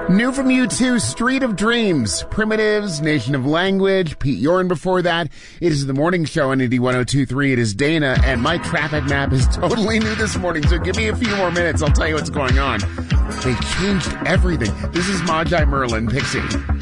New from U2, Street of Dreams, Primitives, Nation of Language, Pete Yorn before that. It is the morning show on Indy 102.3. It is Dana, and my traffic map is totally new this morning, so give me a few more minutes. I'll tell you what's going on. They changed everything. This is Magi Merlin, Pixie.